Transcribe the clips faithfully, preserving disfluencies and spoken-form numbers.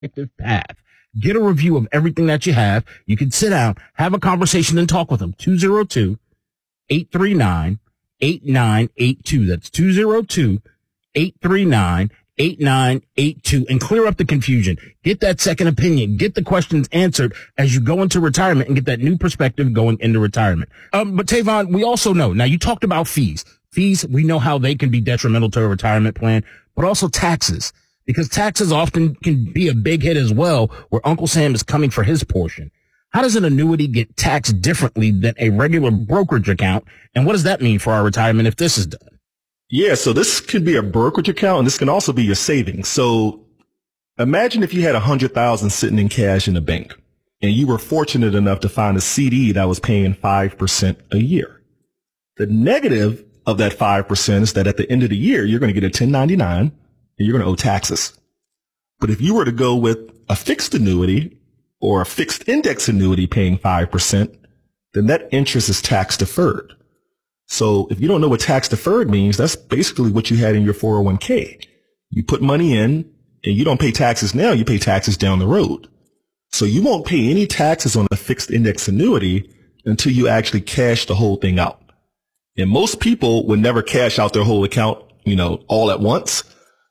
effective path. Get a review of everything that you have. You can sit down, have a conversation, and talk with them. two oh two, eight three nine, eight nine eight two. That's two oh two, eight three nine, eight nine eight two, and clear up the confusion. Get that second opinion. Get the questions answered as you go into retirement and get that new perspective going into retirement. Um, but Tavon, we also know, now you talked about fees. Fees, we know how they can be detrimental to a retirement plan, but also taxes. Because taxes often can be a big hit as well, where Uncle Sam is coming for his portion. How does an annuity get taxed differently than a regular brokerage account? And what does that mean for our retirement if this is done? Yeah, so this could be a brokerage account, and this can also be your savings. So imagine if you had one hundred thousand dollars sitting in cash in the bank, and you were fortunate enough to find a C D that was paying five percent a year. The negative of that five percent is that at the end of the year, you're going to get a ten ninety-nine. And you're going to owe taxes. But if you were to go with a fixed annuity or a fixed index annuity paying five percent, then that interest is tax deferred. So if you don't know what tax deferred means, that's basically what you had in your four oh one k. You put money in and you don't pay taxes now, you pay taxes down the road. So you won't pay any taxes on a fixed index annuity until you actually cash the whole thing out. And most people would never cash out their whole account, you know, all at once.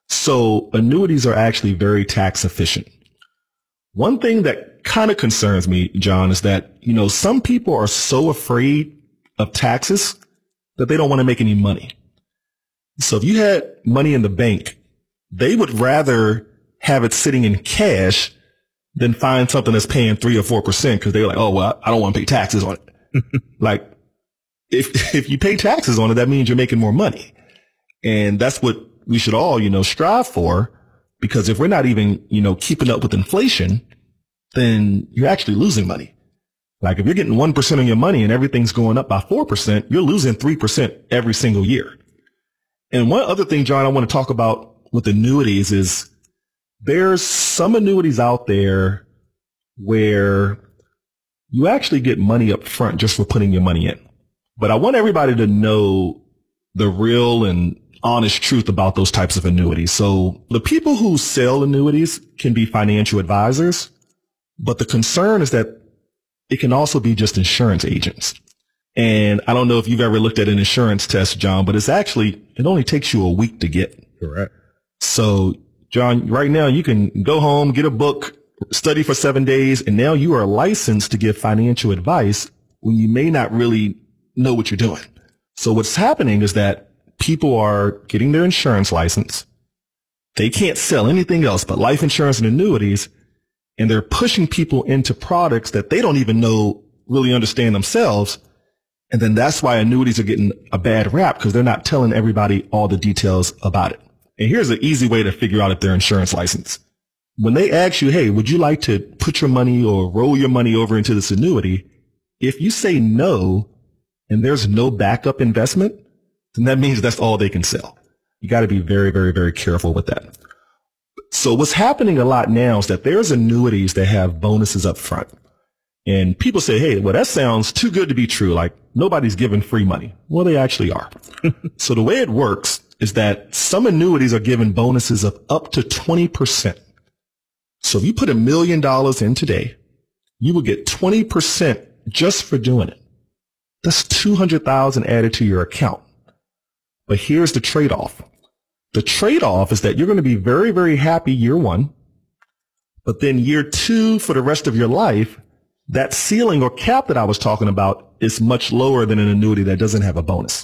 So annuities are actually very tax efficient. One thing that kind of concerns me, John, is that, you know, some people are so afraid of taxes that they don't want to make any money. So if you had money in the bank, they would rather have it sitting in cash than find something that's paying three or four percent because they're like, oh, well, I don't want to pay taxes on it. Like if, if you pay taxes on it, that means you're making more money. And that's what we should all, you know, strive for, because if we're not even, you know, keeping up with inflation, then you're actually losing money. Like if you're getting one percent on your money and everything's going up by four percent, you're losing three percent every single year. And one other thing, John, I want to talk about with annuities is there's some annuities out there where you actually get money up front just for putting your money in. But I want everybody to know the real and honest truth about those types of annuities. So the people who sell annuities can be financial advisors, but the concern is that it can also be just insurance agents. And I don't know if you've ever looked at an insurance test, John, but it's actually, it only takes you a week to get. Correct. So John, right now you can go home, get a book, study for seven days, and now you are licensed to give financial advice when you may not really know what you're doing. So what's happening is that people are getting their insurance license. They can't sell anything else but life insurance and annuities. And they're pushing people into products that they don't even know, really understand themselves. And then that's why annuities are getting a bad rap, because they're not telling everybody all the details about it. And here's an easy way to figure out if they're insurance licensed. When they ask you, hey, would you like to put your money or roll your money over into this annuity? If you say no, and there's no backup investment, then that means that's all they can sell. You got to be very, very, very careful with that. So what's happening a lot now is that there's annuities that have bonuses up front. And people say, hey, well, that sounds too good to be true. Like nobody's giving free money. Well, they actually are. So the way it works is that some annuities are given bonuses of up to twenty percent. So if you put a million dollars in today, you will get twenty percent just for doing it. That's two hundred thousand dollars added to your account. But here's the trade-off. The trade-off is that you're going to be very, very happy year one, but then year two for the rest of your life, that ceiling or cap that I was talking about is much lower than an annuity that doesn't have a bonus.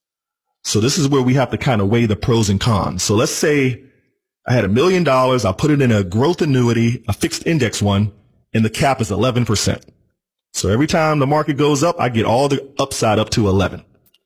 So this is where we have to kind of weigh the pros and cons. So let's say I had a million dollars. I put it in a growth annuity, a fixed index one, and the cap is eleven percent. So every time the market goes up, I get all the upside up to eleven.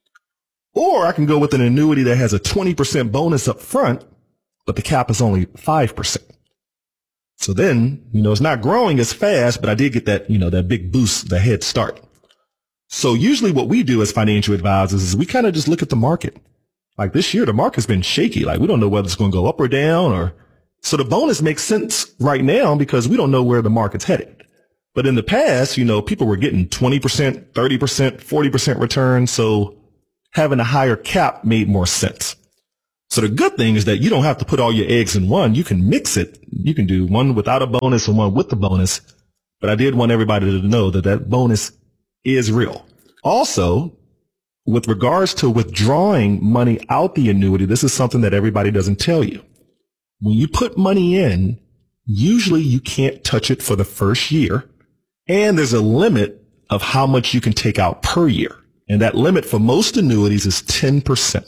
Or I can go with an annuity that has a twenty percent bonus up front, but the cap is only five percent. So then, you know, it's not growing as fast, but I did get that, you know, that big boost, the head start. So usually what we do as financial advisors is we kind of just look at the market. Like this year, the market's been shaky. Like we don't know whether it's going to go up or down, or so the bonus makes sense right now because we don't know where the market's headed. But in the past, you know, people were getting twenty percent, thirty percent, forty percent return. So having a higher cap made more sense. So the good thing is that you don't have to put all your eggs in one. You can mix it. You can do one without a bonus and one with the bonus. But I did want everybody to know that that bonus is real. Also, with regards to withdrawing money out the annuity, this is something that everybody doesn't tell you. When you put money in, usually you can't touch it for the first year. And there's a limit of how much you can take out per year. And that limit for most annuities is ten percent.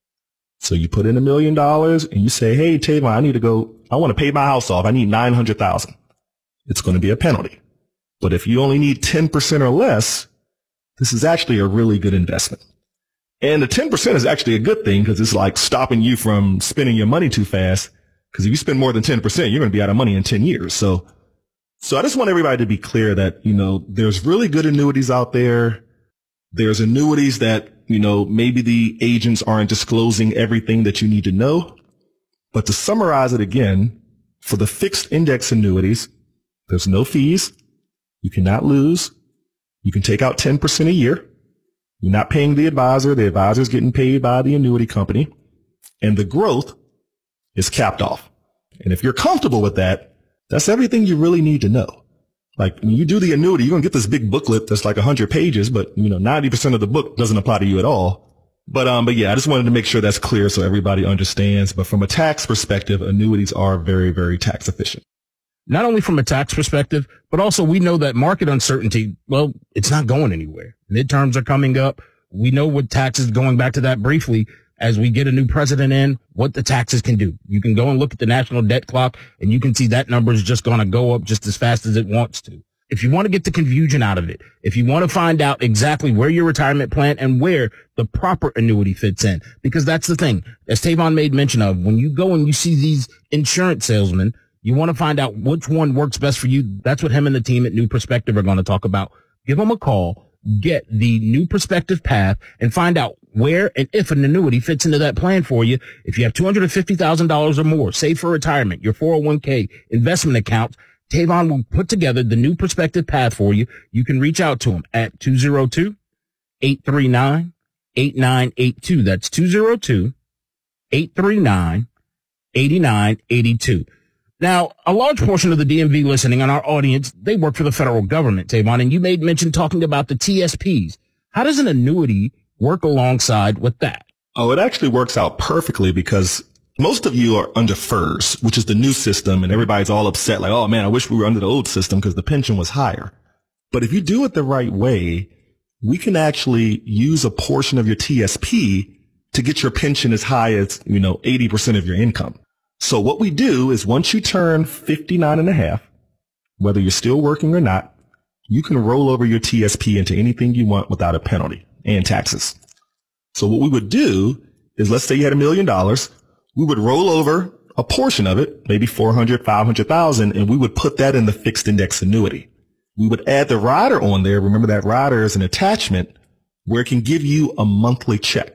So you put in a million dollars and you say, hey, Tavon, I need to go, I want to pay my house off. I need nine hundred thousand. It's going to be a penalty. But if you only need ten percent or less, this is actually a really good investment. And the ten percent is actually a good thing because it's like stopping you from spending your money too fast. Because if you spend more than ten percent, you're going to be out of money in ten years. So, so I just want everybody to be clear that, you know, there's really good annuities out there. There's annuities that, you know, maybe the agents aren't disclosing everything that you need to know. But to summarize it again, for the fixed index annuities, there's no fees. You cannot lose. You can take out ten percent a year. You're not paying the advisor. The advisor is getting paid by the annuity company. And the growth is capped off. And if you're comfortable with that, that's everything you really need to know. Like when you do the annuity, you're going to get this big booklet that's like one hundred pages, but you know, ninety percent of the book doesn't apply to you at all. But, um, but yeah, I just wanted to make sure that's clear so everybody understands. But from a tax perspective, annuities are very, very tax efficient. Not only from a tax perspective, but also we know that market uncertainty, well, it's not going anywhere. Midterms are coming up. We know what taxes, going back to that briefly, as we get a new president in, what the taxes can do. You can go and look at the national debt clock and you can see that number is just going to go up just as fast as it wants to. If you want to get the confusion out of it, if you want to find out exactly where your retirement plan and where the proper annuity fits in, because that's the thing, as Tavon made mention of, when you go and you see these insurance salesmen, you want to find out which one works best for you. That's what him and the team at New Perspective are going to talk about. Give them a call, get the New Perspective path, and find out where and if an annuity fits into that plan for you. If you have two hundred fifty thousand dollars or more, save for retirement, your four oh one k investment account, Tavon will put together the New Perspective path for you. You can reach out to him at two oh two, eight three nine, eight nine eight two. That's two oh two, eight three nine, eight nine eight two. Now, a large portion of the D M V listening and our audience, they work for the federal government, Tavon, and you made mention talking about the T S Ps. How does an annuity work alongside with that? Oh, it actually works out perfectly because most of you are under FERS, which is the new system, and everybody's all upset like, oh man, I wish we were under the old system because the pension was higher. But if you do it the right way, we can actually use a portion of your T S P to get your pension as high as, you know, eighty percent of your income. So what we do is once you turn fifty-nine and a half, whether you're still working or not, you can roll over your T S P into anything you want without a penalty and taxes. So what we would do is, let's say you had a million dollars, we would roll over a portion of it, maybe four hundred, five hundred thousand, and we would put that in the fixed index annuity. We would add the rider on there. Remember that rider is an attachment where it can give you a monthly check.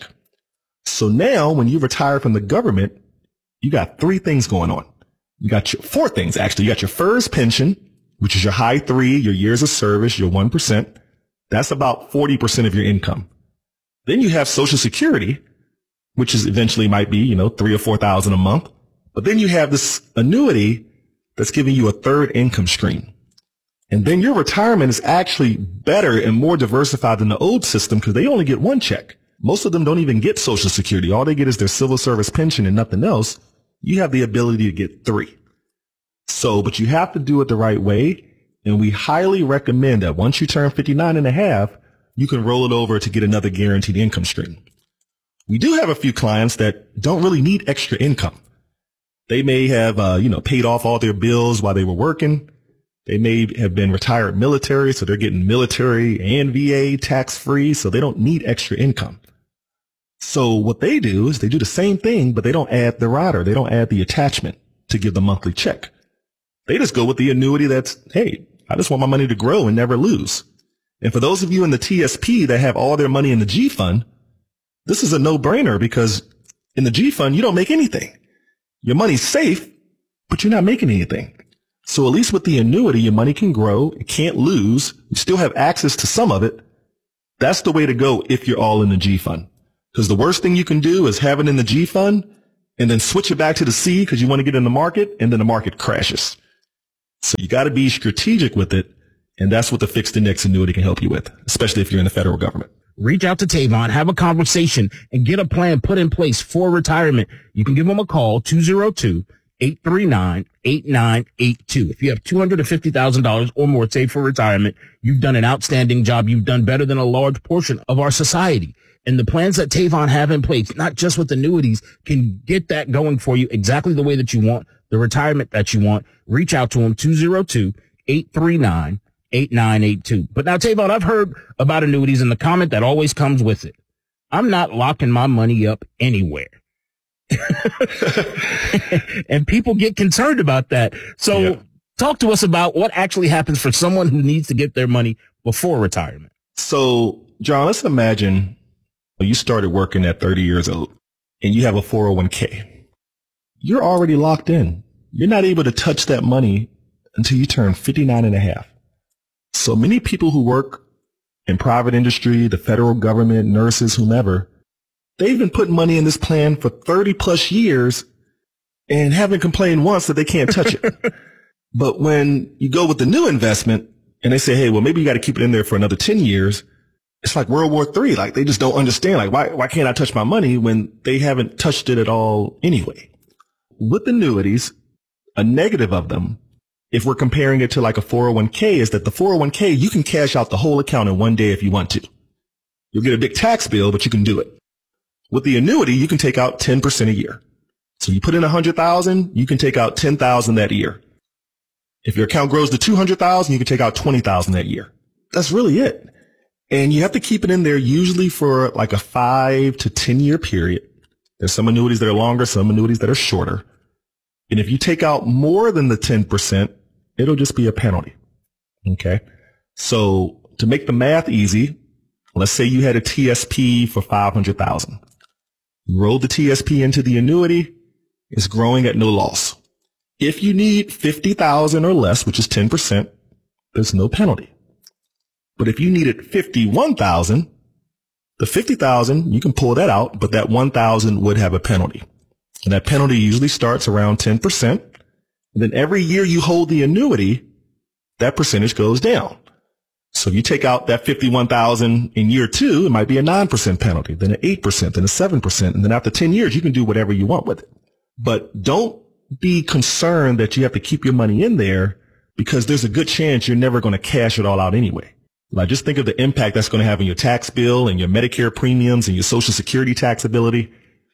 So now when you retire from the government, you got three things going on. You got your four things, actually. You got your FERS pension, which is your high three, your years of service, your one percent. That's about forty percent of your income. Then you have Social Security, which is eventually might be, you know, three or four thousand a month. But then you have this annuity that's giving you a third income stream. And then your retirement is actually better and more diversified than the old system because they only get one check. Most of them don't even get Social Security. All they get is their civil service pension and nothing else. You have the ability to get three. So, but you have to do it the right way. And we highly recommend that once you turn fifty-nine and a half, you can roll it over to get another guaranteed income stream. We do have a few clients that don't really need extra income. They may have, uh, you know, paid off all their bills while they were working. They may have been retired military, so they're getting military and V A tax free, so they don't need extra income. So what they do is they do the same thing, but they don't add the rider. They don't add the attachment to give the monthly check. They just go with the annuity that's, hey, I just want my money to grow and never lose. And for those of you in the T S P that have all their money in the G fund, this is a no-brainer because in the G fund, you don't make anything. Your money's safe, but you're not making anything. So at least with the annuity, your money can grow. It can't lose. You still have access to some of it. That's the way to go if you're all in the G fund. Because the worst thing you can do is have it in the G fund and then switch it back to the C because you want to get in the market, and then the market crashes. So you got to be strategic with it. And that's what the fixed index annuity can help you with, especially if you're in the federal government. Reach out to Tavon, have a conversation, and get a plan put in place for retirement. You can give him a call, two oh two, eight three nine, eight nine eight two. If you have two hundred fifty thousand dollars or more saved for retirement, you've done an outstanding job. You've done better than a large portion of our society. And the plans that Tavon have in place, not just with annuities, can get that going for you exactly the way that you want, the retirement that you want. Reach out to him, two oh two, eight three nine, eight nine eight two. But now, Tavon, I've heard about annuities, and the comment that always comes with it: I'm not locking my money up anywhere. And people get concerned about that. So yeah. Talk to us about what actually happens for someone who needs to get their money before retirement. So, John, let's imagine you started working at thirty years old and you have a four oh one k. You're already locked in. You're not able to touch that money until you turn fifty-nine and a half. So many people who work in private industry, the federal government, nurses, whomever, they've been putting money in this plan for thirty plus years and haven't complained once that they can't touch it. But when you go with the new investment and they say, hey, well, maybe you got to keep it in there for another ten years. It's like World War Three. Like, they just don't understand. Like, why, why can't I touch my money when they haven't touched it at all anyway? With annuities, a negative of them, if we're comparing it to like a four oh one k, is that the four oh one k, you can cash out the whole account in one day if you want to. You'll get a big tax bill, but you can do it. With the annuity, you can take out ten percent a year. So you put in one hundred thousand dollars, you can take out ten thousand dollars that year. If your account grows to two hundred thousand dollars, you can take out twenty thousand dollars that year. That's really it. And you have to keep it in there usually for like a five to ten year period. There's some annuities that are longer, some annuities that are shorter. And if you take out more than the ten percent, it'll just be a penalty. Okay. So to make the math easy, let's say you had a T S P for five hundred thousand dollars. You rolled the T S P into the annuity. It's growing at no loss. If you need fifty thousand dollars or less, which is ten percent, there's no penalty. But if you needed fifty-one thousand dollars, the fifty thousand dollars, you can pull that out, but that one thousand dollars would have a penalty. And that penalty usually starts around ten percent. And then every year you hold the annuity, that percentage goes down. So you take out that fifty-one thousand dollars in year two, it might be a nine percent penalty, then an eight percent, then a seven percent. And then after ten years, you can do whatever you want with it. But don't be concerned that you have to keep your money in there, because there's a good chance you're never going to cash it all out anyway. Like, just think of the impact that's going to have on your tax bill and your Medicare premiums and your Social Security taxability.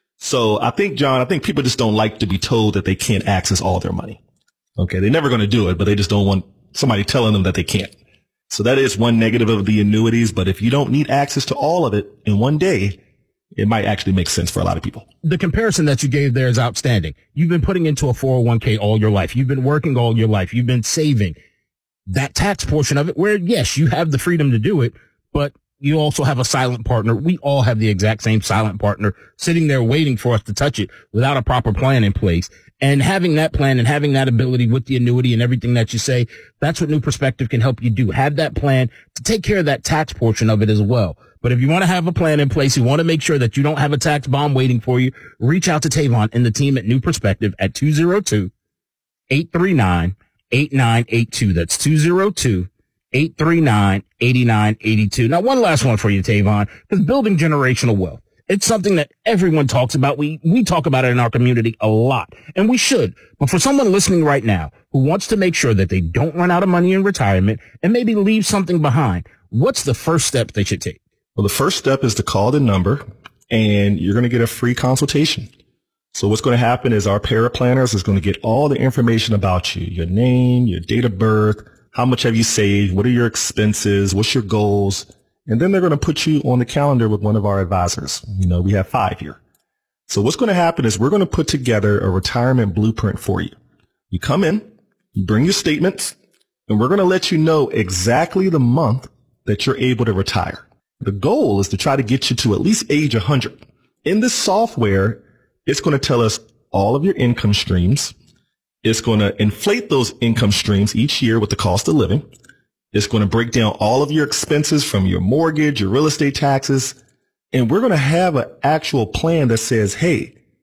So I think, John, I think people just don't like to be told that they can't access all their money. Okay. They're never going to do it, but they just don't want somebody telling them that they can't. So that is one negative of the annuities. But if you don't need access to all of it in one day, it might actually make sense for a lot of people. The comparison that you gave there is outstanding. You've been putting into a four oh one k all your life. You've been working all your life. You've been saving. That tax portion of it, where, yes, you have the freedom to do it, but you also have a silent partner. We all have the exact same silent partner sitting there waiting for us to touch it without a proper plan in place. And having that plan and having that ability with the annuity and everything that you say, that's what New Perspective can help you do. Have that plan to take care of that tax portion of it as well. But if you want to have a plan in place, you want to make sure that you don't have a tax bomb waiting for you, reach out to Tavon and the team at New Perspective at two oh two, eight three nine, eight nine eight two. That's two oh two, eight three nine, eight nine eight two. Now, one last one for you, Tavon, because building generational wealth, it's something that everyone talks about. We, we talk about it in our community a lot, and we should. But for someone listening right now who wants to make sure that they don't run out of money in retirement and maybe leave something behind, what's the first step they should take? Well, the first step is to call the number, and you're going to get a free consultation. So what's going to happen is our paraplanners is going to get all the information about you, your name, your date of birth, how much have you saved, what are your expenses, what's your goals, and then they're going to put you on the calendar with one of our advisors. You know, we have five here. So what's going to happen is we're going to put together a retirement blueprint for you. You come in, you bring your statements, and we're going to let you know exactly the month that you're able to retire. The goal is to try to get you to at least age one hundred. In this software, it's going to tell us all of your income streams. It's going to inflate those income streams each year with the cost of living. It's going to break down all of your expenses from your mortgage, your real estate taxes. And we're going to have an actual plan that says, hey,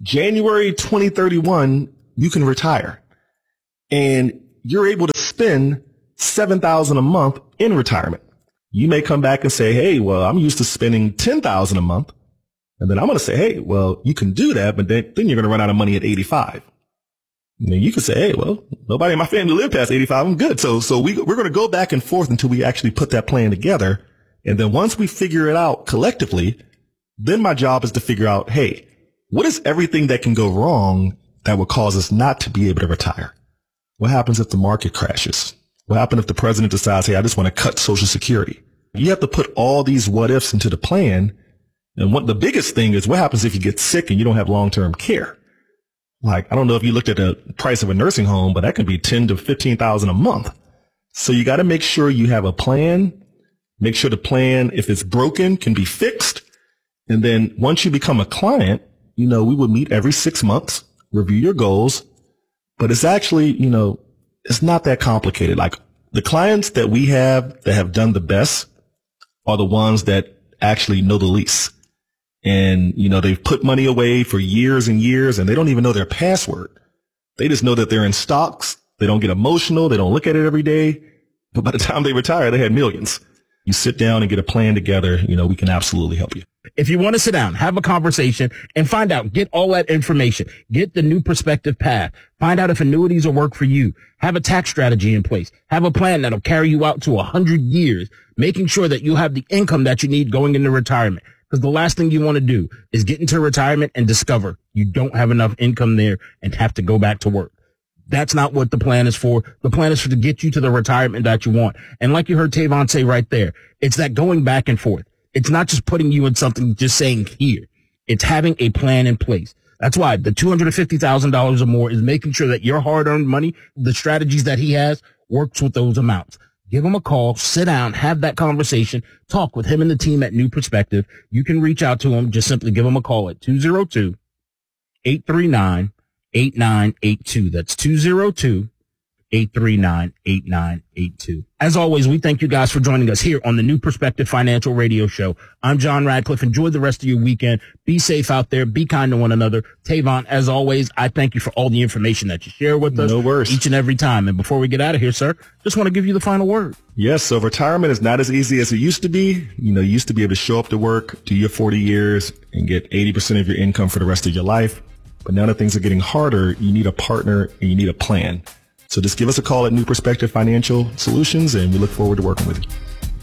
January twenty thirty-one, you can retire. And you're able to spend seven thousand dollars a month in retirement. You may come back and say, hey, well, I'm used to spending ten thousand dollars a month. And then I'm going to say, hey, well, you can do that, but then, then you're going to run out of money at eighty-five. And then you can say, hey, well, nobody in my family lived past eighty-five. I'm good. So, so we, we're going to go back and forth until we actually put that plan together. And then once we figure it out collectively, then my job is to figure out, hey, what is everything that can go wrong that would cause us not to be able to retire? What happens if the market crashes? What happens if the president decides, hey, I just want to cut Social Security? You have to put all these what ifs into the plan. And what the biggest thing is, what happens if you get sick and you don't have long-term care? Like, I don't know if you looked at the price of a nursing home, but that can be ten to fifteen thousand a month. So you got to make sure you have a plan. Make sure the plan, if it's broken, can be fixed. And then once you become a client, you know, we would meet every six months, review your goals. But it's actually, you know, it's not that complicated. Like, the clients that we have that have done the best are the ones that actually know the least. And, you know, they've put money away for years and years and they don't even know their password. They just know that they're in stocks. They don't get emotional. They don't look at it every day. But by the time they retire, they had millions. You sit down and get a plan together. You know, we can absolutely help you. If you want to sit down, have a conversation and find out, get all that information, get the New Perspective path, find out if annuities will work for you, have a tax strategy in place, have a plan that'll carry you out to a hundred years, making sure that you have the income that you need going into retirement. Because the last thing you want to do is get into retirement and discover you don't have enough income there and have to go back to work. That's not what the plan is for. The plan is for to get you to the retirement that you want. And like you heard Tavon say right there, it's that going back and forth. It's not just putting you in something, just saying here. It's having a plan in place. That's why the two hundred fifty thousand dollars or more is making sure that your hard-earned money, the strategies that he has, works with those amounts. Give him a call, sit down, have that conversation, talk with him and the team at New Perspective. You can reach out to him. Just simply give him a call at two oh two, eight three nine, eight nine eight two. That's two oh two, eight three nine, eight nine eight two. As always, we thank you guys for joining us here on the New Perspective Financial Radio Show. I'm John Radcliffe. Enjoy the rest of your weekend. Be safe out there. Be kind to one another. Tavon, as always, I thank you for all the information that you share with us. No worries. Each and every time. And before we get out of here, sir, just want to give you the final word. Yes. So retirement is not as easy as it used to be. You know, you used to be able to show up to work, do your forty years and get eighty percent of your income for the rest of your life. But now that things are getting harder, you need a partner and you need a plan. So just give us a call at New Perspective Financial Solutions, and we look forward to working with you.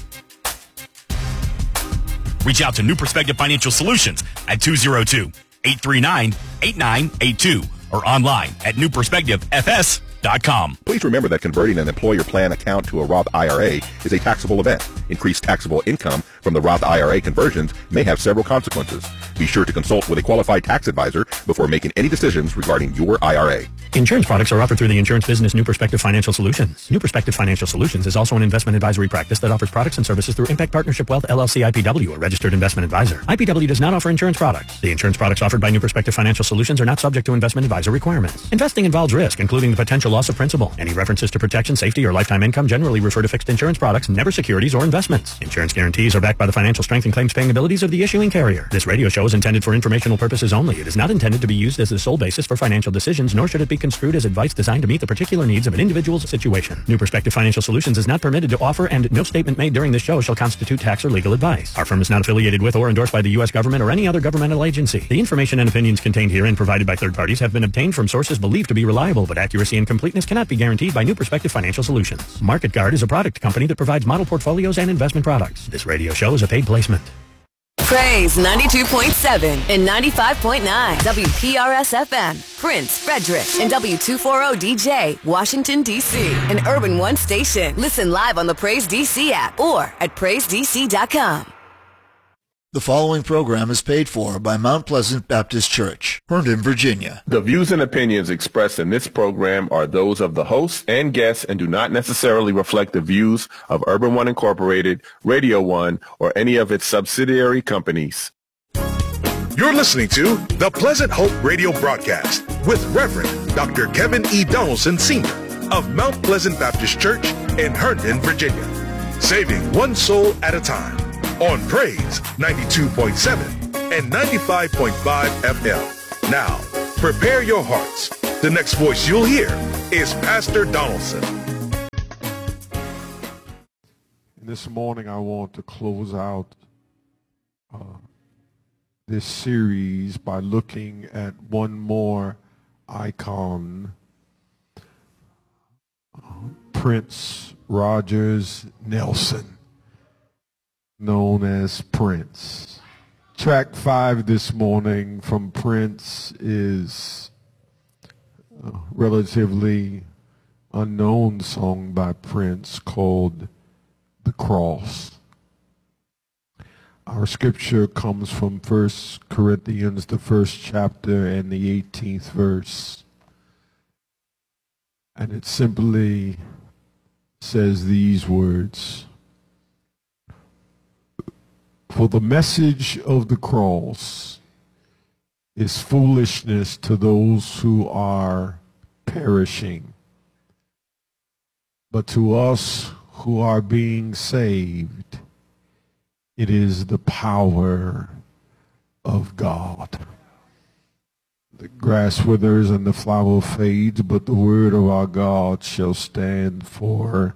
Reach out to New Perspective Financial Solutions at two oh two, eight three nine, eight nine eight two or online at new perspective f s dot com. Please remember that converting an employer plan account to a Roth I R A is a taxable event. Increased taxable income from the Roth I R A conversions may have several consequences. Be sure to consult with a qualified tax advisor before making any decisions regarding your I R A. Insurance products are offered through the insurance business New Perspective Financial Solutions. New Perspective Financial Solutions is also an investment advisory practice that offers products and services through Impact Partnership Wealth L L C I P W, a registered investment advisor. I P W does not offer insurance products. The insurance products offered by New Perspective Financial Solutions are not subject to investment advisor requirements. Investing involves risk, including the potential loss of principal. Any references to protection, safety, or lifetime income generally refer to fixed insurance products, never securities or investments. Insurance guarantees are backed by the financial strength and claims paying abilities of the issuing carrier. This radio show is intended for informational purposes only. It is not intended to be used as the sole basis for financial decisions, nor should it be construed as advice designed to meet the particular needs of an individual's situation. New Perspective Financial Solutions is not permitted to offer, and no statement made during this show shall constitute tax or legal advice. Our firm is not affiliated with or endorsed by the U S government or any other governmental agency. The information and opinions contained herein provided by third parties have been obtained from sources believed to be reliable, but accuracy and completeness cannot be guaranteed by New Perspective Financial Solutions. Market Guard is a product company that provides model portfolios and investment products. This radio show is a paid placement. Praise ninety-two point seven and ninety-five point nine W P R S F M, Prince, Frederick, and W two forty D J, Washington, D C, an Urban One station. Listen live on the Praise D C app or at praise d c dot com. The following program is paid for by Mount Pleasant Baptist Church, Herndon, Virginia. The views and opinions expressed in this program are those of the hosts and guests and do not necessarily reflect the views of Urban One Incorporated, Radio One, or any of its subsidiary companies. You're listening to the Pleasant Hope Radio broadcast with Reverend Doctor Kevin E. Donaldson, Senior of Mount Pleasant Baptist Church in Herndon, Virginia. Saving one soul at a time. On Praise ninety-two point seven and ninety-five point five F M. Now, Prepare your hearts. The next voice you'll hear is Pastor Donaldson. This morning I want to close out uh, this series by looking at one more icon, uh, Prince Rogers Nelson, known as Prince. Track five this morning from Prince is a relatively unknown song by Prince called The Cross. Our scripture comes from First Corinthians, the first chapter and the eighteenth verse. And it simply says these words: "For the message of the cross is foolishness to those who are perishing, but to us who are being saved, it is the power of God." The grass withers and the flower fades, but the word of our God shall stand forever.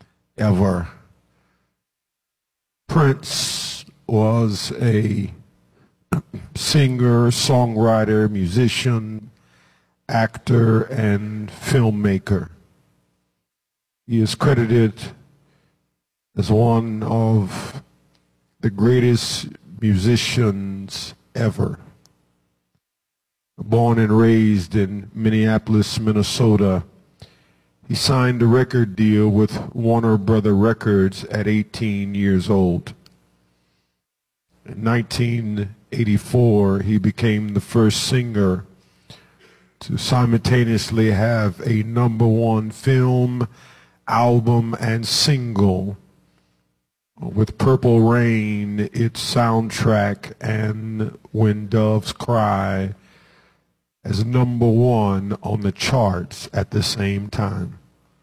Prince was a singer, songwriter, musician, actor, and filmmaker. He is credited as one of the greatest musicians ever. Born and raised in Minneapolis, Minnesota, he signed a record deal with Warner Brother Records at eighteen years old. In nineteen eighty-four, he became the first singer to simultaneously have a number one film, album, and single, with Purple Rain, its soundtrack, and When Doves Cry as number one on the charts at the same time.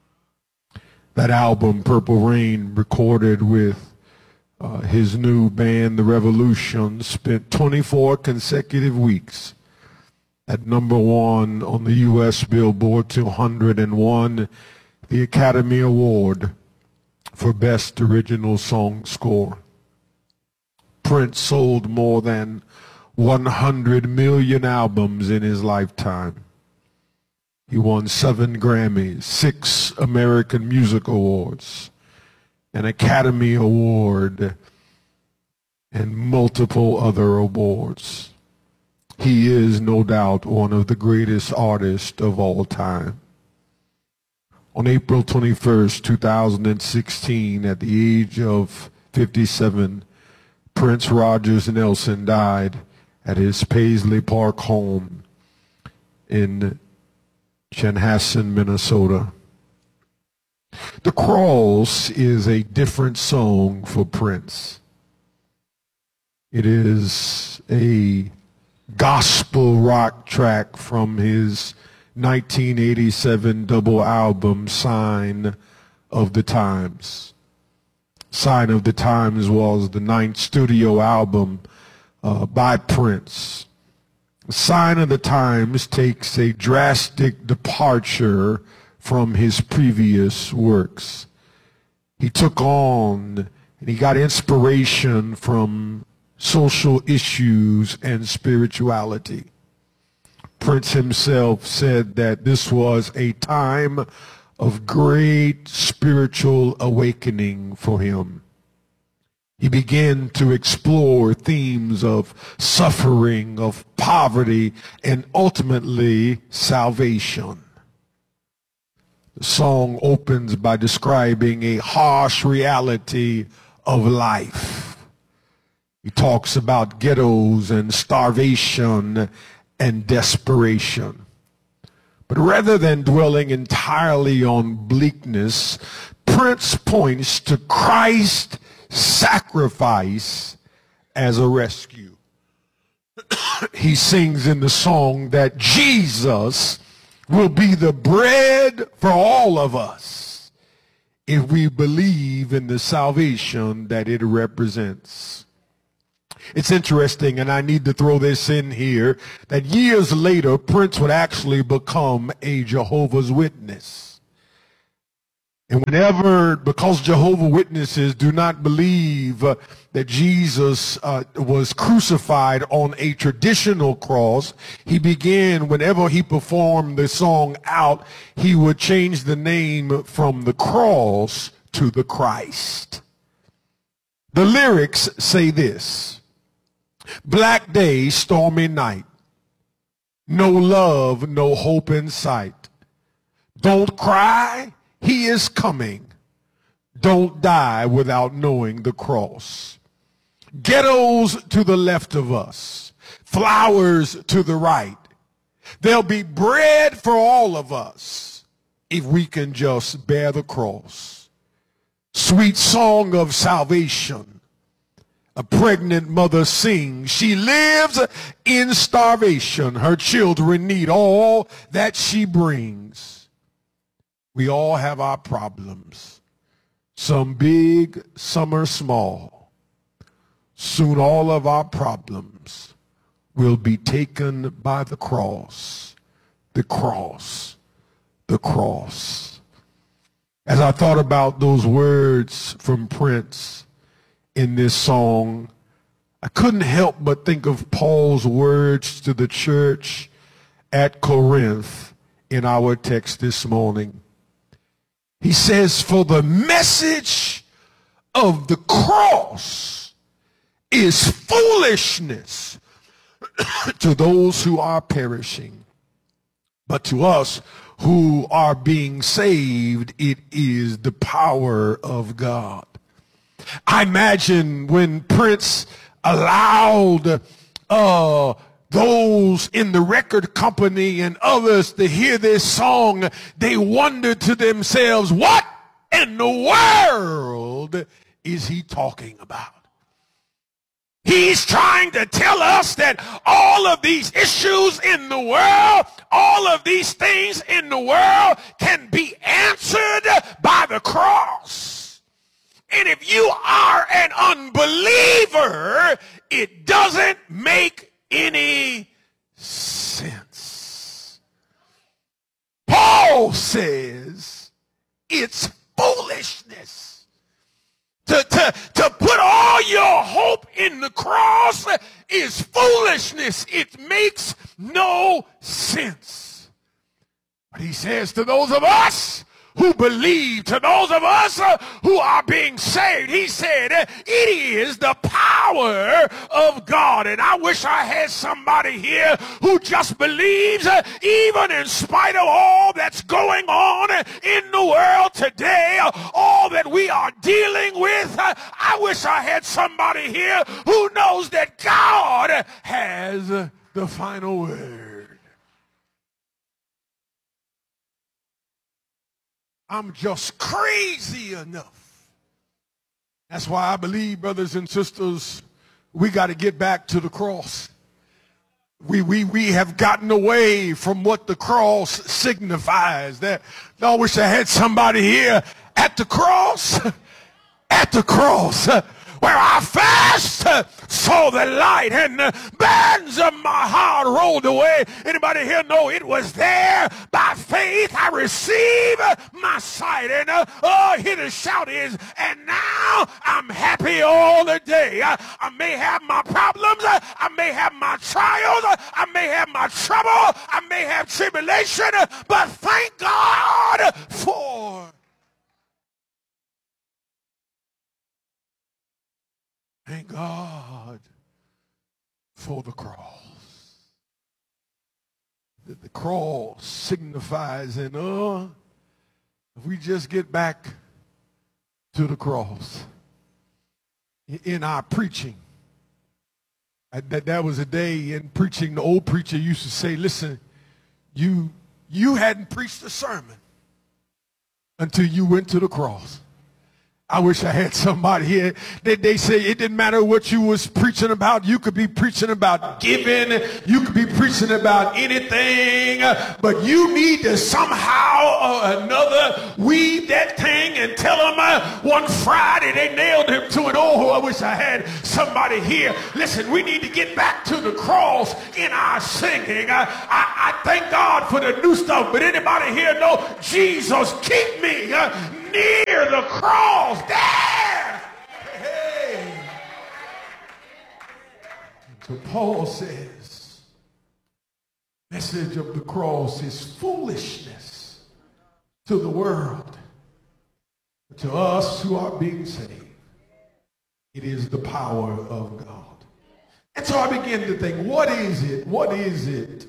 That album, Purple Rain, recorded with uh, his new band, The Revolution, spent twenty-four consecutive weeks at number one on the U S Billboard two hundred and won the Academy Award for Best Original Song Score. Prince sold more than one hundred million albums in his lifetime. He won seven Grammys, six American Music Awards, an Academy Award, and multiple other awards. He is no doubt one of the greatest artists of all time. On April twenty-first, two thousand sixteen, at the age of fifty-seven, Prince Rogers Nelson died at his Paisley Park home in Chanhassen, Minnesota. The Cross is a different song for Prince. It is a gospel rock track from his nineteen eighty-seven double album, Sign of the Times. Sign of the Times was the ninth studio album uh, by Prince. Sign of the Times takes a drastic departure from his previous works. He took on and he got inspiration from social issues and spirituality. Prince himself said that this was a time of great spiritual awakening for him. He began to explore themes of suffering, of poverty, and ultimately salvation. The song opens by describing a harsh reality of life. He talks about ghettos and starvation and desperation. But rather than dwelling entirely on bleakness, Prince points to Christ's sacrifice as a rescue. He sings in the song that Jesus will be the bread for all of us if we believe in the salvation that it represents. It's interesting, and I need to throw this in here, that years later, Prince would actually become a Jehovah's Witness. And whenever, because Jehovah's Witnesses do not believe uh, that Jesus uh, was crucified on a traditional cross, he began, whenever he performed the song Out, he would change the name from the cross to the Christ. The lyrics say this: black day, stormy night, no love, no hope in sight. Don't cry, he is coming. Don't die without knowing the cross. Ghettos to the left of us, flowers to the right. There'll be bread for all of us if we can just bear the cross. Sweet song of salvation, a pregnant mother sings. She lives in starvation. Her children need all that she brings. We all have our problems, some big, some are small. Soon all of our problems will be taken by the cross, the cross, the cross. As I thought about those words from Prince in this song, I couldn't help but think of Paul's words to the church at Corinth in our text this morning. He says, for the message of the cross is foolishness to those who are perishing, but to us who are being saved, it is the power of God. I imagine when Prince allowed uh, those in the record company and others to hear this song, they wondered to themselves, what in the world is he talking about? He's trying to tell us that all of these issues in the world, all of these things in the world can be answered by the cross. And if you are an unbeliever, it doesn't make any sense. Paul says it's foolishness. To, to, to put all your hope in the cross is foolishness. It makes no sense. But he says to those of us who believe, to those of us uh, who are being saved, he said, uh, it is the power of God. And I wish I had somebody here who just believes, uh, even in spite of all that's going on in the world today, uh, all that we are dealing with, uh, I wish I had somebody here who knows that God has uh, the final word. I'm just crazy enough. That's why I believe, brothers and sisters, we got to get back to the cross. We, we, we have gotten away from what the cross signifies. That, I wish I had somebody here at the cross, at the cross, where I first saw the light and the bands of my heart rolled away. Anybody here know it was there? By faith I receive my sight. And uh, oh, here the shout is, and now I'm happy all the day. I, I may have my problems, I may have my trials, I may have my trouble, I may have tribulation, but thank God for Thank God for the cross. That the cross signifies, and uh, if we just get back to the cross in our preaching, that that was a day in preaching. The old preacher used to say, "Listen, you you hadn't preached a sermon until you went to the cross." I wish I had somebody here. They, they say it didn't matter what you was preaching about. You could be preaching about giving. You could be preaching about anything. But you need to somehow or another weave that thing and tell them uh, one Friday they nailed him to it. Oh, I wish I had somebody here. Listen, we need to get back to the cross in our singing. I, I, I thank God for the new stuff, but anybody here know Jesus, keep me uh, near the cross there. Hey. So Paul says, message of the cross is foolishness to the world. But to us who are being saved, it is the power of God. And so I begin to think, what is it? What is it?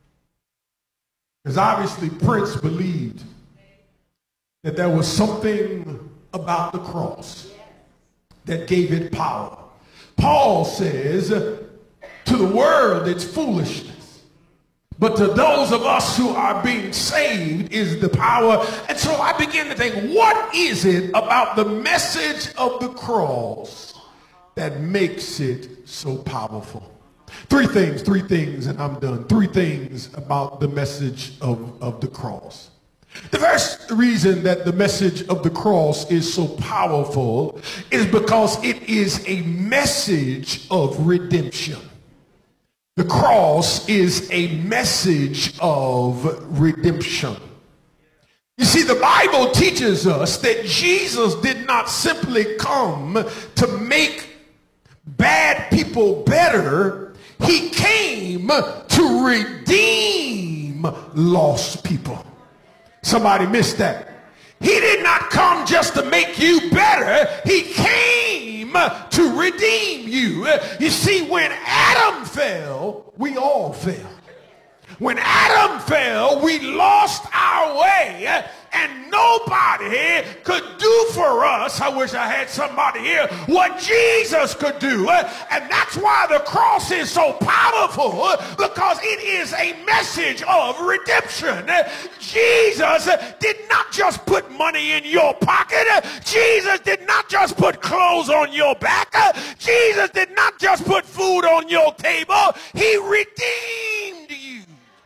Because obviously Prince believed that there was something about the cross that gave it power. Paul says, to the world it's foolishness. But to those of us who are being saved is the power. And so I begin to think, what is it about the message of the cross that makes it so powerful? Three things, three things, and I'm done. Three things about the message of, of the cross. The first reason that the message of the cross is so powerful is because it is a message of redemption. The cross is a message of redemption. You see, the Bible teaches us that Jesus did not simply come to make bad people better. He came to redeem lost people. Somebody missed that. He did not come just to make you better. He came to redeem you. You see, when Adam fell, we all fell. When Adam fell, we lost our way, and nobody could do for us, I wish I had somebody here, what Jesus could do. And that's why the cross is so powerful, because it is a message of redemption. Jesus did not just put money in your pocket. Jesus did not just put clothes on your back. Jesus did not just put food on your table. He redeemed you.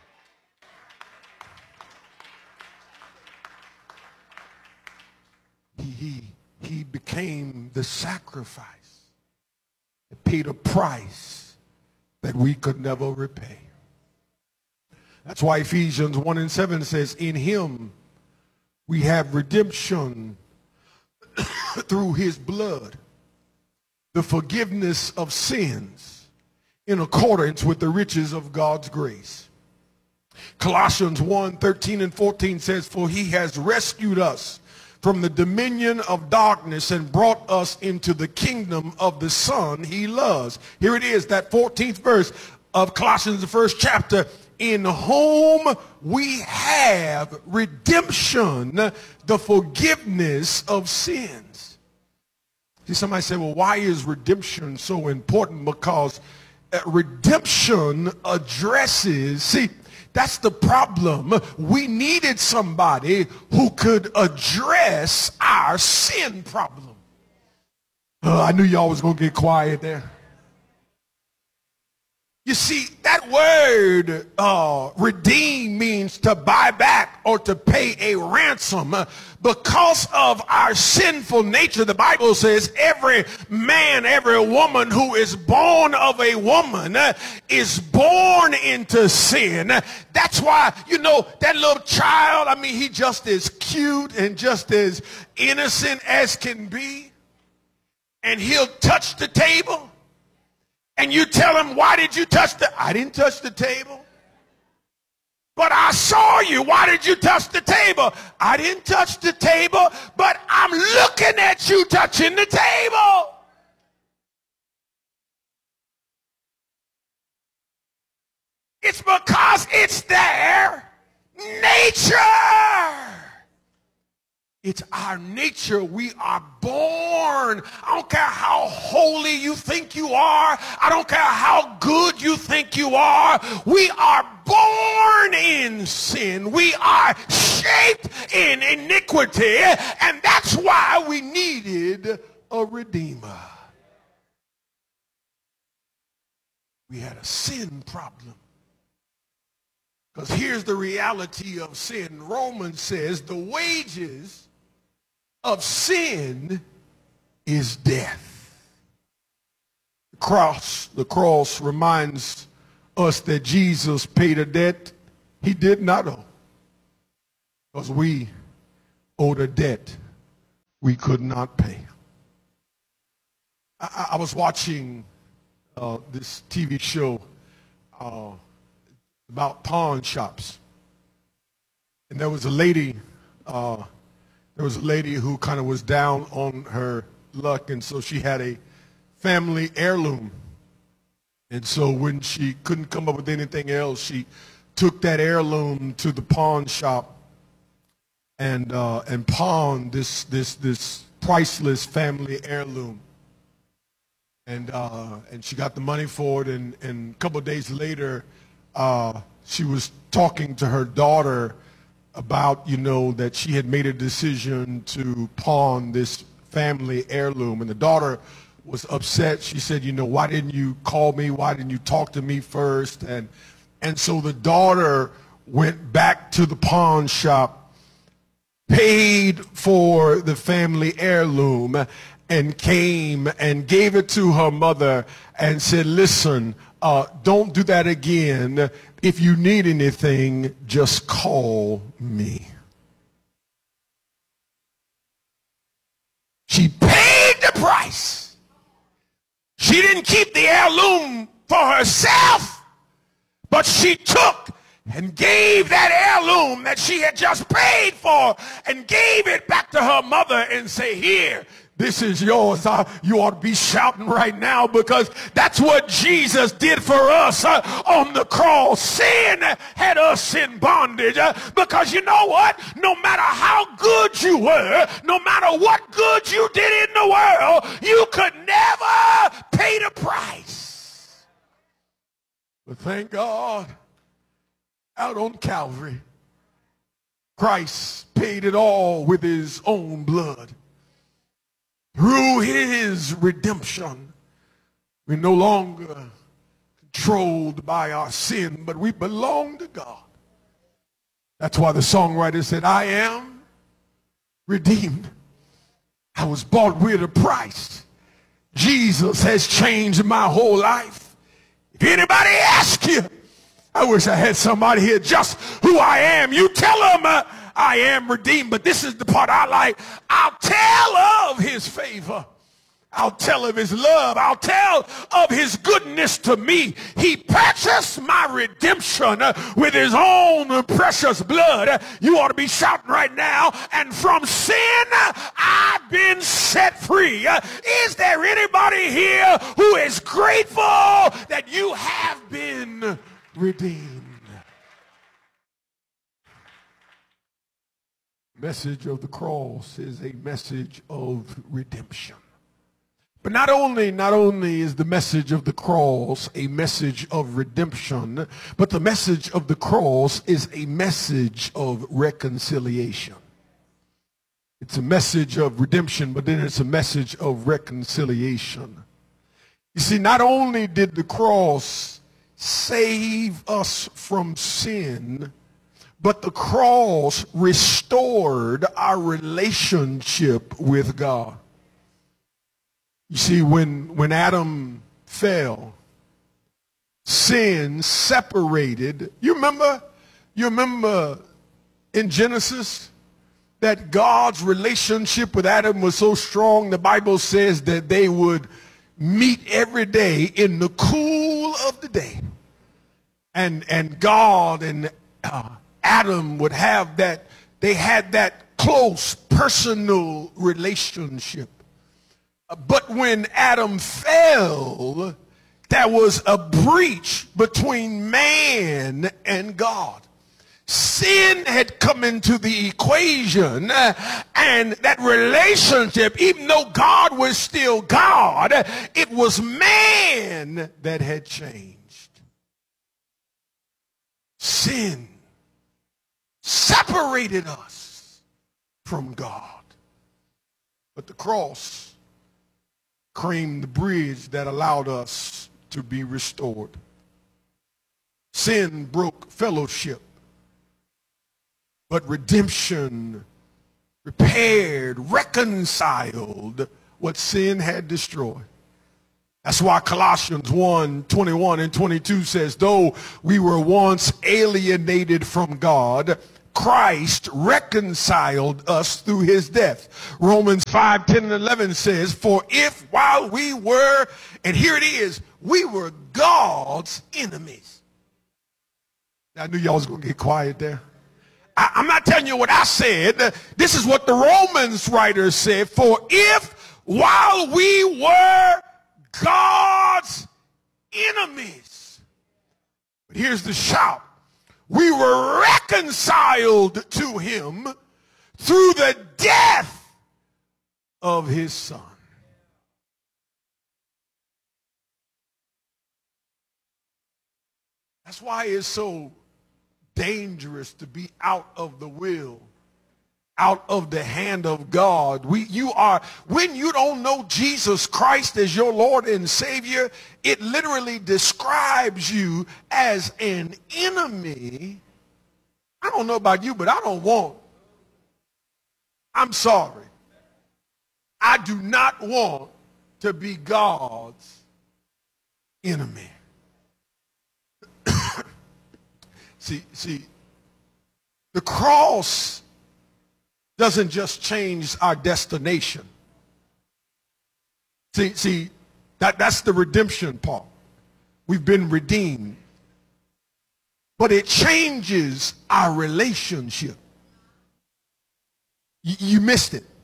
He, he became the sacrifice that paid a price that we could never repay. That's why Ephesians one and seven says, in him we have redemption through his blood, the forgiveness of sins in accordance with the riches of God's grace. Colossians one, thirteen and fourteen says, for he has rescued us from the dominion of darkness and brought us into the kingdom of the Son he loves. Here it is, that fourteenth verse of Colossians, the first chapter. In whom we have redemption, the forgiveness of sins. See, somebody say, well, why is redemption so important? Because uh, redemption addresses, see, that's the problem. We needed somebody who could address our sin problem. Uh, I knew y'all was going to get quiet there. You see, that word uh, redeem means to buy back or to pay a ransom. Uh, because of our sinful nature, the Bible says every man, every woman who is born of a woman uh, is born into sin. Uh, that's why, you know, that little child, I mean, he just as cute and just as innocent as can be. And he'll touch the table. And you tell him, why did you touch the, I didn't touch the table. But I saw you. Why did you touch the table? I didn't touch the table, but I'm looking at you touching the table. It's because it's their nature. It's our nature. We are born. I don't care how holy you think you are. I don't care how good you think you are. We are born in sin. We are shaped in iniquity. And that's why we needed a redeemer. We had a sin problem. Because here's the reality of sin. Romans says the wages of sin is death. The cross, the cross reminds us that Jesus paid a debt he did not owe, because we owed a debt we could not pay. I, I was watching uh, this T V show uh, about pawn shops, and there was a lady. Uh, there was a lady who kind of was down on her luck, and so she had a family heirloom. And so when she couldn't come up with anything else, she took that heirloom to the pawn shop and uh, and pawned this this this priceless family heirloom. And uh, and she got the money for it. And, and a couple of days later, uh, she was talking to her daughter about, you know, that she had made a decision to pawn this family heirloom. And the daughter was upset. She said, you know, why didn't you call me? Why didn't you talk to me first? And and so the daughter went back to the pawn shop, paid for the family heirloom, and came and gave it to her mother and said, listen, uh, don't do that again. If you need anything, just call me. She paid the price. She didn't keep the heirloom for herself, but she took and gave that heirloom that she had just paid for and gave it back to her mother and say, here, this is yours. Uh, you ought to be shouting right now, because that's what Jesus did for us uh, on the cross. Sin had us in bondage uh, because you know what? No matter how good you were, no matter what good you did in the world, you could never pay the price. But thank God, out on Calvary, Christ paid it all with his own blood. Through his redemption, we're no longer controlled by our sin, but we belong to God. That's why the songwriter said, I am redeemed. I was bought with a price. Jesus has changed my whole life. If anybody asks you, I wish I had somebody here just who I am. You tell them uh, I am redeemed. But this is the part I like. I'll tell of his favor. I'll tell of his love. I'll tell of his goodness to me. He purchased my redemption uh, with his own precious blood. Uh, you ought to be shouting right now. And from sin, uh, I've been set free. Uh, is there anybody here who is grateful that you have been redeemed? Message of the cross is a message of redemption. But not only, not only is the message of the cross a message of redemption, but the message of the cross is a message of reconciliation. It's a message of redemption, but then it's a message of reconciliation. You see, not only did the cross save us from sin, but the cross restored our relationship with God. You see, when, when Adam fell, sin separated. You remember, you remember in Genesis that God's relationship with Adam was so strong, the Bible says that they would meet every day in the cool of the day. And, and God and uh, Adam would have that, they had that close personal relationship. But when Adam fell, there was a breach between man and God. Sin had come into the equation, and that relationship, even though God was still God, it was man that had changed. Sin separated us from God. But the cross creamed the bridge that allowed us to be restored. Sin broke fellowship, but redemption repaired, reconciled what sin had destroyed. That's why Colossians one, twenty-one and twenty-two says, though we were once alienated from God, Christ reconciled us through his death. Romans five, ten, and eleven says, for if while we were, and here it is, we were God's enemies. I knew y'all was going to get quiet there. I, I'm not telling you what I said. This is what the Romans writer said. For if while we were God's enemies, but here's the shout, we were reconciled to him through the death of his son. That's why it's so dangerous to be out of the will, out of the hand of God. We, you are, when you don't know Jesus Christ as your Lord and Savior, it literally describes you as an enemy. I don't know about you, but I don't want. I'm sorry. I do not want to be God's enemy. see, see, the cross doesn't just change our destination. See, see, that, that's the redemption part. We've been redeemed. But it changes our relationship. You, you missed it.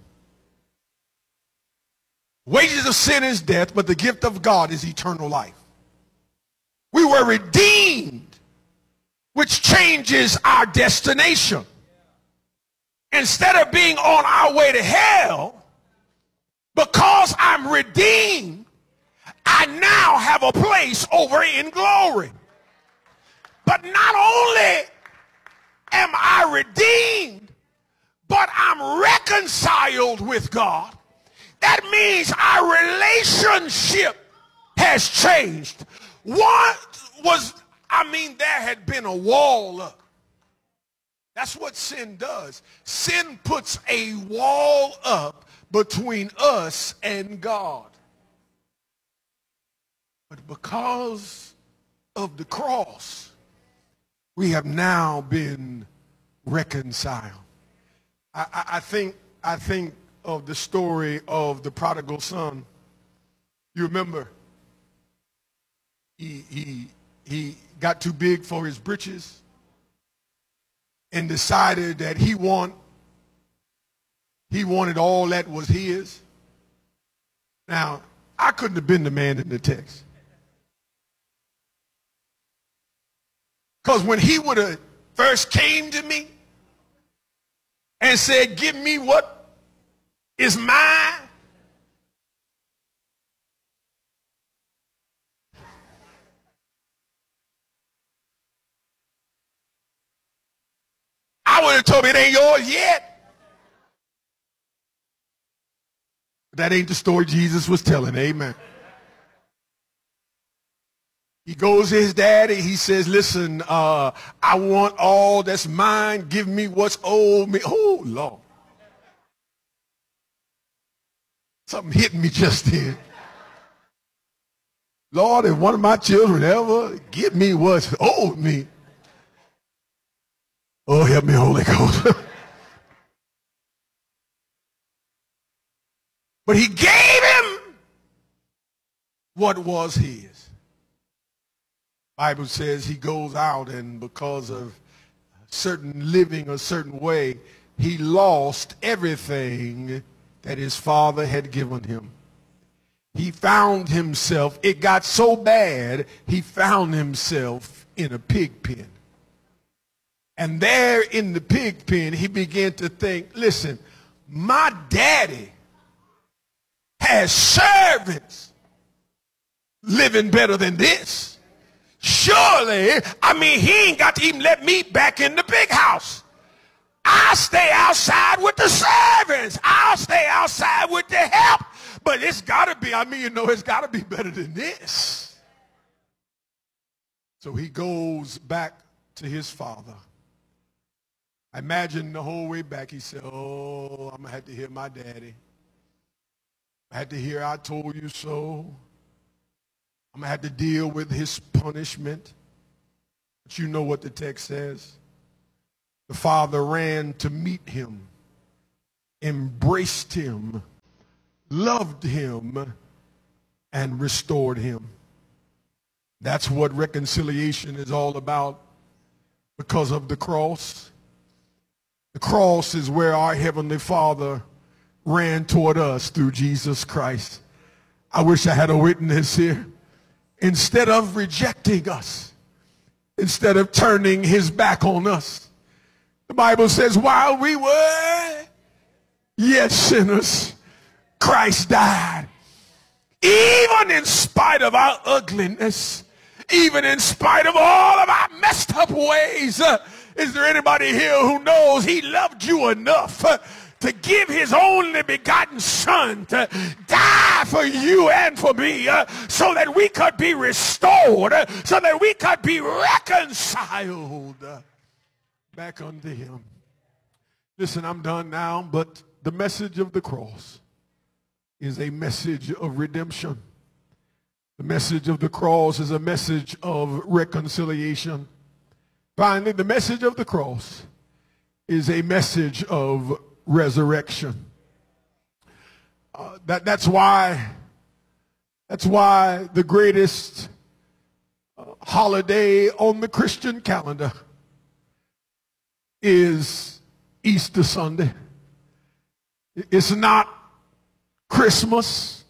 Wages of sin is death, but the gift of God is eternal life. We were redeemed, which changes our destination. Instead of being on our way to hell, because I'm redeemed, I now have a place over in glory. But not only am I redeemed, but I'm reconciled with God. That means our relationship has changed. What was, I mean, there had been a wall up. That's what sin does. Sin puts a wall up between us and God. But because of the cross, we have now been reconciled. I, I, I think I think of the story of the prodigal son. You remember? He he he got too big for his britches and decided that he want he wanted all that was his. Now, I couldn't have been the man in the text. Because when he would have first came to me and said, give me what is mine, I would have told him it ain't yours yet. That ain't the story Jesus was telling. Amen. He goes to his daddy. He says, listen, uh, I want all that's mine. Give me what's owed me. Oh, Lord. Something hit me just then. Lord, if one of my children ever give me what's owed me. Oh, help me, Holy Ghost. But he gave him what was his. Bible says he goes out, and because of certain living a certain way, he lost everything that his father had given him. He found himself, it got so bad, he found himself in a pig pen. And there in the pig pen, he began to think, listen, my daddy has servants living better than this. Surely, I mean, he ain't got to even let me back in the big house. I'll stay outside with the servants. I'll stay outside with the help. But it's got to be, I mean, you know, it's got to be better than this. So he goes back to his father. I imagine the whole way back he said, oh, I'm going to have to hear my daddy. I had to hear I told you so. I'm going to have to deal with his punishment. But you know what the text says. The father ran to meet him, embraced him, loved him, and restored him. That's what reconciliation is all about because of the cross. The cross is where our Heavenly Father ran toward us through Jesus Christ. I wish I had a witness here. Instead of rejecting us, instead of turning his back on us, the Bible says, while we were yet sinners, Christ died. Even in spite of our ugliness, even in spite of all of our messed up ways, uh, is there anybody here who knows he loved you enough uh, to give his only begotten son to die for you and for me uh, so that we could be restored, uh, so that we could be reconciled uh, back unto him? Listen, I'm done now, but the message of the cross is a message of redemption. The message of the cross is a message of reconciliation. Finally, the message of the cross is a message of resurrection. Uh, that, that's why, that's why the greatest uh, holiday on the Christian calendar is Easter Sunday. It's not Christmas.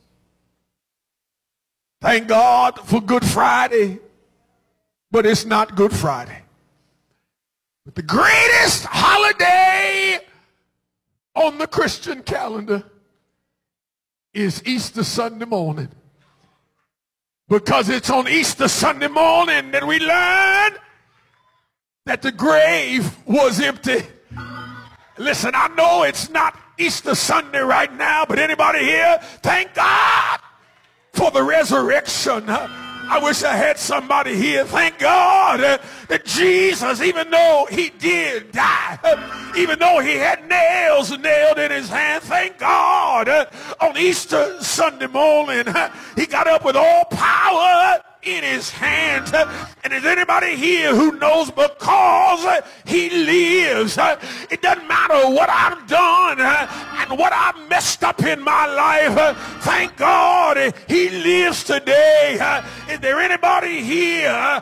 Thank God for Good Friday, but it's not Good Friday. But the greatest holiday on the Christian calendar is Easter Sunday morning. Because it's on Easter Sunday morning that we learn that the grave was empty. Listen, I know it's not Easter Sunday right now, but anybody here, thank God for the resurrection. I wish I had somebody here. Thank God uh, that Jesus, even though he did die, uh, even though he had nails nailed in his hand, thank God uh, on Easter Sunday morning, uh, he got up with all power in his hand. And is anybody here who knows because he lives, it doesn't matter what I've done and what I've messed up in my life, thank God he lives today. Is there anybody here?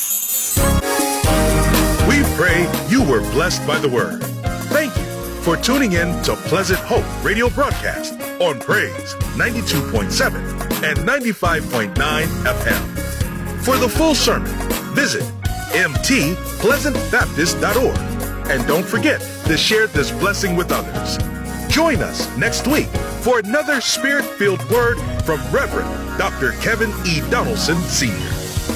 We pray you were blessed by the word. Thank you for tuning in to Pleasant Hope Radio Broadcast on Praise ninety-two point seven and ninety-five point nine F M. For the full sermon, visit m t pleasant baptist dot org. And don't forget to share this blessing with others. Join us next week for another Spirit-filled word from Reverend Doctor Kevin E. Donaldson, Senior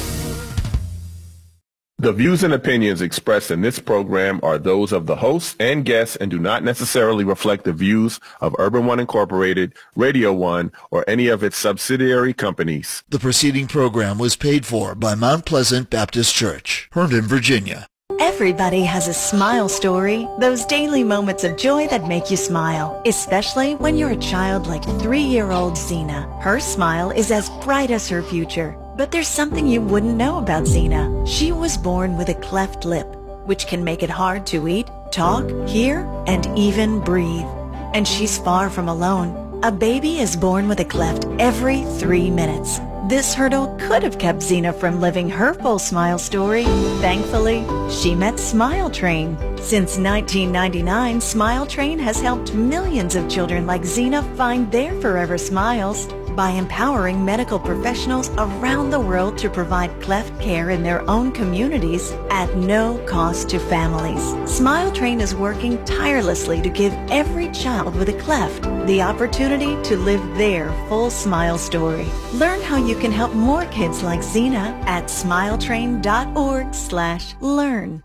The views and opinions expressed in this program are those of the hosts and guests and do not necessarily reflect the views of Urban One Incorporated, Radio One, or any of its subsidiary companies. The preceding program was paid for by Mount Pleasant Baptist Church, Herndon, Virginia. Everybody has a smile story, those daily moments of joy that make you smile, especially when you're a child like three-year-old Zena. Her smile is as bright as her future. But there's something you wouldn't know about Zena. She was born with a cleft lip, which can make it hard to eat, talk, hear, and even breathe. And she's far from alone. A baby is born with a cleft every three minutes. This hurdle could have kept Zena from living her full smile story. Thankfully, she met Smile Train. Since nineteen ninety-nine, Smile Train has helped millions of children like Zena find their forever smiles by empowering medical professionals around the world to provide cleft care in their own communities at no cost to families. Smile Train is working tirelessly to give every child with a cleft the opportunity to live their full smile story. Learn how you can help more kids like Zena at smiletrain dot org slash learn.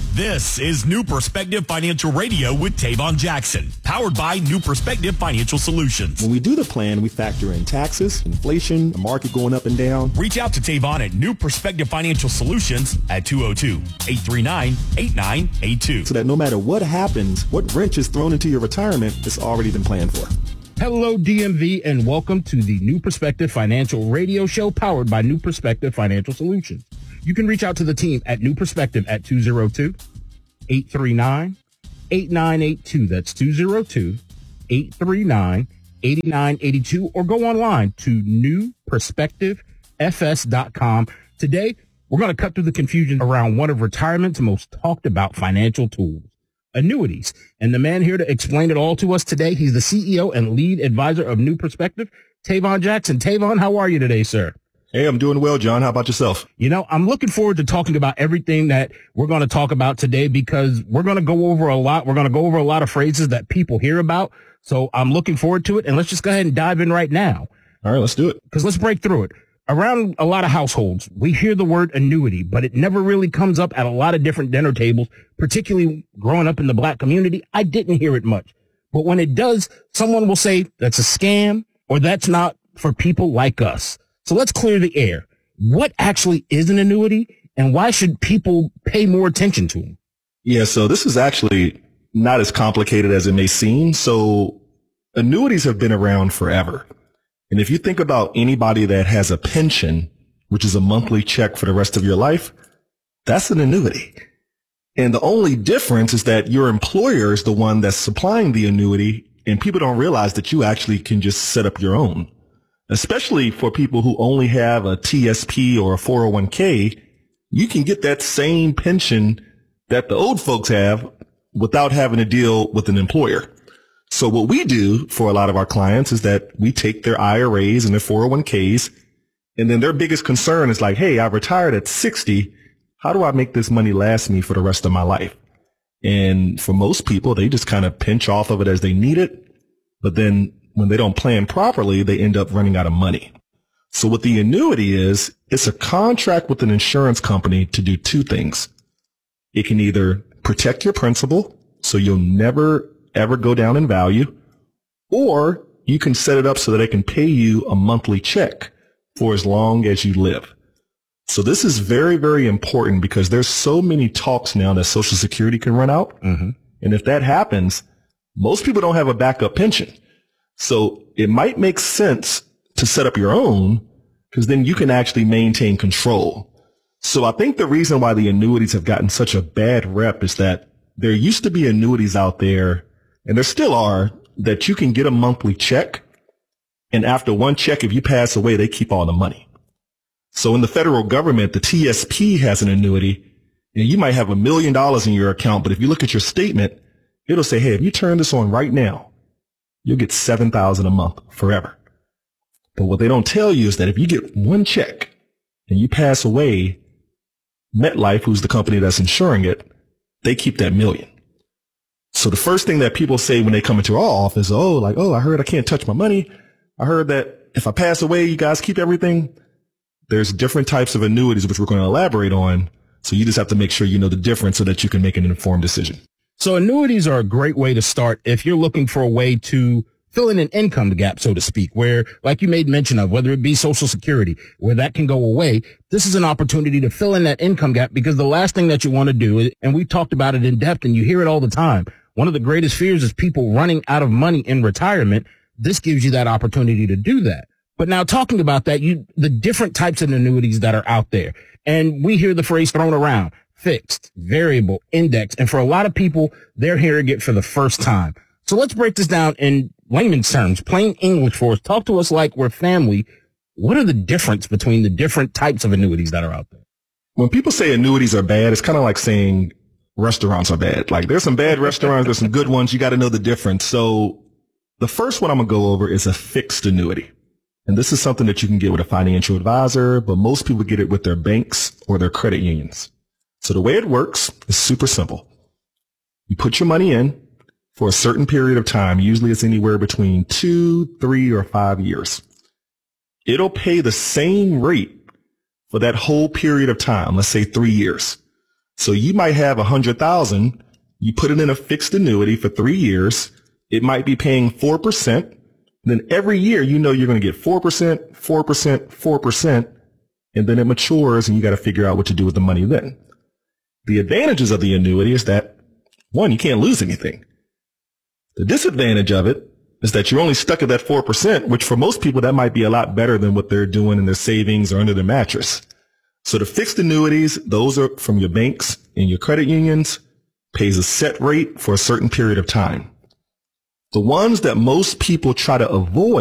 This is New Perspective Financial Radio with Tavon Jackson, powered by New Perspective Financial Solutions. When we do the plan, we factor in taxes, inflation, the market going up and down. Reach out to Tavon at New Perspective Financial Solutions at two oh two, eight three nine, eight nine eight two. So that no matter what happens, what wrench is thrown into your retirement, it's already been planned for. Hello, D M V, and welcome to the New Perspective Financial Radio Show powered by New Perspective Financial Solutions. You can reach out to the team at New Perspective at two oh two, eight three nine, eight nine eight two. That's two oh two, eight three nine, eight nine eight two, or go online to new perspective f s dot com. Today, we're going to cut through the confusion around one of retirement's most talked about financial tools, annuities. And the man here to explain it all to us today, he's the C E O and lead advisor of New Perspective, Tavon Jackson. Tavon, how are you today, sir? Hey, I'm doing well, John. How about yourself? You know, I'm looking forward to talking about everything that we're going to talk about today because we're going to go over a lot. We're going to go over a lot of phrases that people hear about. So I'm looking forward to it. And let's just go ahead and dive in right now. All right, let's do it. Because let's break through it. Around a lot of households, we hear the word annuity, but it never really comes up at a lot of different dinner tables, particularly growing up in the black community. I didn't hear it much. But when it does, someone will say that's a scam or that's not for people like us. So let's clear the air. What actually is an annuity and why should people pay more attention to them? Yeah, so this is actually not as complicated as it may seem. So annuities have been around forever. And if you think about anybody that has a pension, which is a monthly check for the rest of your life, that's an annuity. And the only difference is that your employer is the one that's supplying the annuity, and people don't realize that you actually can just set up your own. Especially for people who only have a T S P or a four oh one k, you can get that same pension that the old folks have without having to deal with an employer. So what we do for a lot of our clients is that we take their I R As and their four oh one k's, and then their biggest concern is like, hey, I retired at sixty. How do I make this money last me for the rest of my life? And for most people, they just kind of pinch off of it as they need it. But then when they don't plan properly, they end up running out of money. So what the annuity is, it's a contract with an insurance company to do two things. It can either protect your principal, so you'll never, ever go down in value, or you can set it up so that they can pay you a monthly check for as long as you live. So this is very, very important because there's so many talks now that Social Security can run out. Mm-hmm. And if that happens, most people don't have a backup pension. So it might make sense to set up your own because then you can actually maintain control. So I think the reason why the annuities have gotten such a bad rep is that there used to be annuities out there, and there still are, that you can get a monthly check. And after one check, if you pass away, they keep all the money. So in the federal government, the T S P has an annuity, and you might have a million dollars in your account. But if you look at your statement, it'll say, hey, if you turn this on right now, you'll get seven thousand dollars a month forever. But what they don't tell you is that if you get one check and you pass away, MetLife, who's the company that's insuring it, they keep that million. So the first thing that people say when they come into our office, oh, like, oh, I heard I can't touch my money. I heard that if I pass away, you guys keep everything. There's different types of annuities, which we're going to elaborate on. So you just have to make sure you know the difference so that you can make an informed decision. So annuities are a great way to start if you're looking for a way to fill in an income gap, so to speak, where, like you made mention of, whether it be Social Security, where that can go away. This is an opportunity to fill in that income gap because the last thing that you want to do, and we've talked about it in depth and you hear it all the time, one of the greatest fears is people running out of money in retirement. This gives you that opportunity to do that. But now talking about that, you, the different types of annuities that are out there, and we hear the phrase thrown around, fixed, variable, index. And for a lot of people, they're hearing it for the first time. So let's break this down in layman's terms, plain English for us. Talk to us like we're family. What are the difference between the different types of annuities that are out there? When people say annuities are bad, it's kind of like saying restaurants are bad. Like there's some bad restaurants, there's some good ones. You got to know the difference. So the first one I'm going to go over is a fixed annuity. And this is something that you can get with a financial advisor, but most people get it with their banks or their credit unions. So the way it works is super simple. You put your money in for a certain period of time. Usually it's anywhere between two, three, or five years. It'll pay the same rate for that whole period of time. Let's say three years. So you might have a hundred thousand. You put it in a fixed annuity for three years. It might be paying four percent. Then every year, you know, you're going to get four percent, four percent, four percent. And then it matures and you got to figure out what to do with the money then. The advantages of the annuity is that, one, you can't lose anything. The disadvantage of it is that you're only stuck at that four percent, which for most people, that might be a lot better than what they're doing in their savings or under their mattress. So the fixed annuities, those are from your banks and your credit unions, pays a set rate for a certain period of time. The ones that most people try to avoid